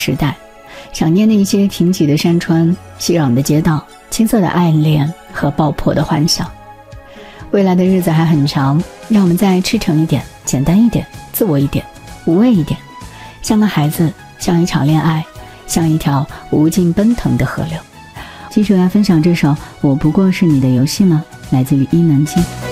时代，想念那些挺起的山川、熙攘的街道、青涩的爱恋和爆破的幻想。未来的日子还很长，让我们再赤诚一点，简单一点，自我一点，无畏一点，像个孩子，像一场恋爱，像一条无尽奔腾的河流。记住来分享这首《我不过是你的游戏》吗？来自于伊能静。